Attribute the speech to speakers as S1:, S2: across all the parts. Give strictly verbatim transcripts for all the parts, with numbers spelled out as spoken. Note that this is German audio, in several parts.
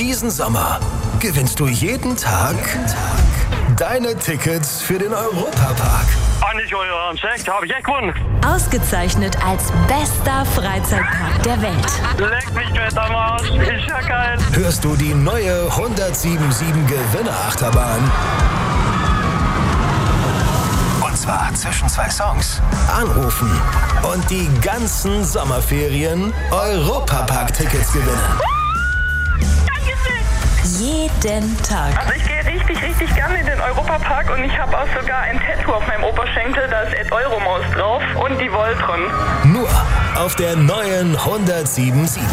S1: Diesen Sommer gewinnst du jeden Tag deine Tickets für den Europapark.
S2: Ah, nicht euer Ernst, echt? Hab ich echt gewonnen?
S3: Ausgezeichnet als bester Freizeitpark der Welt.
S2: Leck mich fett am Arsch, ist ja geil.
S1: Hörst du die neue hundertsiebenundsiebzig Gewinnerachterbahn? Und zwar zwischen zwei Songs. Anrufen und die ganzen Sommerferien Europapark-Tickets gewinnen.
S3: Jeden Tag.
S4: Also ich gehe richtig, richtig gerne in den Europapark und ich habe auch sogar ein Tattoo auf meinem Oberschenkel, da ist Ed Euromaus drauf und die Voltron.
S1: Nur auf der neuen hundertsiebenundsiebzig.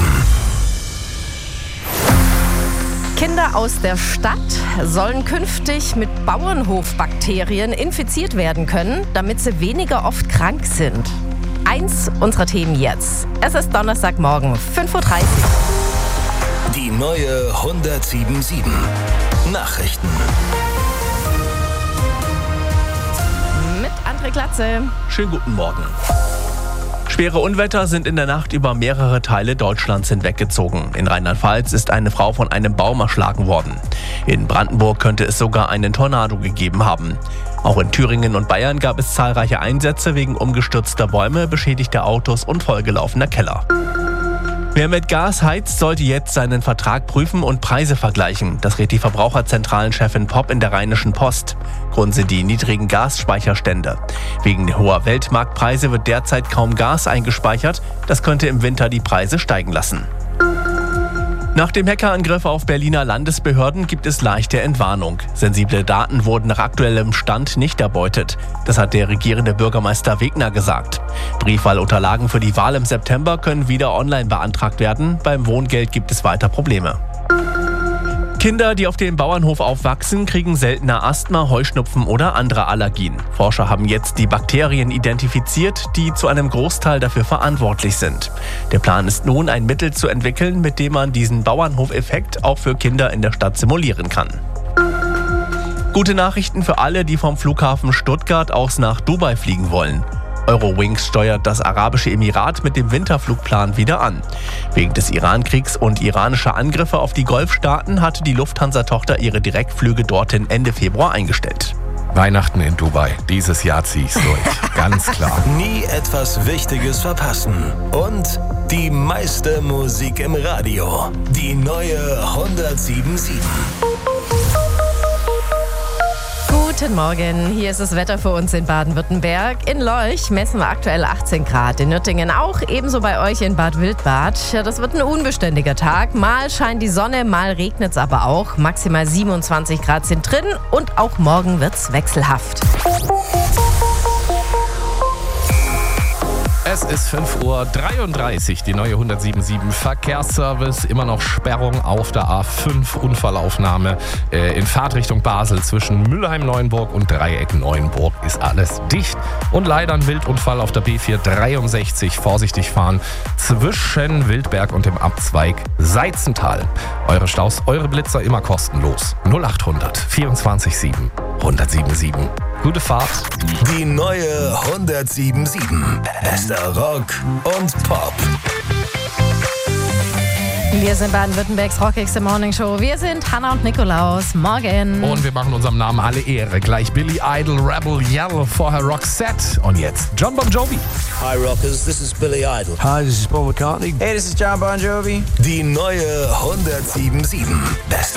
S5: Kinder aus der Stadt sollen künftig mit Bauernhofbakterien infiziert werden können, damit sie weniger oft krank sind. Eins unserer Themen jetzt. Es ist Donnerstagmorgen, fünf Uhr dreißig.
S1: Die neue hundertsiebenundsiebzig. Nachrichten.
S5: Mit André Glatze.
S6: Schönen guten Morgen. Schwere Unwetter sind in der Nacht über mehrere Teile Deutschlands hinweggezogen. In Rheinland-Pfalz ist eine Frau von einem Baum erschlagen worden. In Brandenburg könnte es sogar einen Tornado gegeben haben. Auch in Thüringen und Bayern gab es zahlreiche Einsätze wegen umgestürzter Bäume, beschädigter Autos und vollgelaufener Keller. Wer mit Gas heizt, sollte jetzt seinen Vertrag prüfen und Preise vergleichen. Das rät die Verbraucherzentralenchefin Popp in der Rheinischen Post. Grund sind die niedrigen Gasspeicherstände. Wegen hoher Weltmarktpreise wird derzeit kaum Gas eingespeichert. Das könnte im Winter die Preise steigen lassen. Nach dem Hackerangriff auf Berliner Landesbehörden gibt es leichte Entwarnung. Sensible Daten wurden nach aktuellem Stand nicht erbeutet. Das hat der regierende Bürgermeister Wegner gesagt. Briefwahlunterlagen für die Wahl im September können wieder online beantragt werden. Beim Wohngeld gibt es weiter Probleme. Kinder, die auf dem Bauernhof aufwachsen, kriegen seltener Asthma, Heuschnupfen oder andere Allergien. Forscher haben jetzt die Bakterien identifiziert, die zu einem Großteil dafür verantwortlich sind. Der Plan ist nun, ein Mittel zu entwickeln, mit dem man diesen Bauernhofeffekt auch für Kinder in der Stadt simulieren kann. Gute Nachrichten für alle, die vom Flughafen Stuttgart aus nach Dubai fliegen wollen. Eurowings steuert das Arabische Emirat mit dem Winterflugplan wieder an. Wegen des Irankriegs und iranischer Angriffe auf die Golfstaaten hatte die Lufthansa-Tochter ihre Direktflüge dorthin Ende Februar eingestellt.
S7: Weihnachten in Dubai. Dieses Jahr zieh ich's durch. Ganz klar.
S1: Nie etwas Wichtiges verpassen. Und die meiste Musik im Radio. Die neue hundertsiebenundsiebzig.
S5: Guten Morgen, hier ist das Wetter für uns in Baden-Württemberg. In Leuch messen wir aktuell achtzehn Grad, in Nürtingen auch, ebenso bei euch in Bad Wildbad. Ja, das wird ein unbeständiger Tag. Mal scheint die Sonne, mal regnet es aber auch. Maximal siebenundzwanzig Grad sind drin und auch morgen wird's wechselhaft.
S7: Es ist fünf Uhr dreiunddreißig, die neue hundertsiebenundsiebzig Verkehrsservice. Immer noch Sperrung auf der A fünf, Unfallaufnahme äh, in Fahrtrichtung Basel zwischen Mülheim-Neuenburg und Dreieck-Neuenburg ist alles dicht. Und leider ein Wildunfall auf der B vierhundertdreiundsechzig. Vorsichtig fahren zwischen Wildberg und dem Abzweig Seizental. Eure Staus, eure Blitzer immer kostenlos. null achthundert vierundzwanzig sieben hundertsiebenundsiebzig. Gute Fahrt.
S1: Die neue hundertsiebenundsiebzig. Bester Rock und Pop.
S5: Wir sind Baden-Württembergs rockigste Morningshow. Wir sind Hannah und Nikolaus. Morgen.
S7: Und wir machen unserem Namen alle Ehre. Gleich Billy Idol, Rebel Yell, vorher Roxette. Und jetzt John Bon Jovi.
S8: Hi Rockers, this is Billy Idol.
S9: Hi, this is Paul McCartney.
S8: Hey, this is John Bon Jovi.
S1: Die neue hundertsiebenundsiebzig. Bester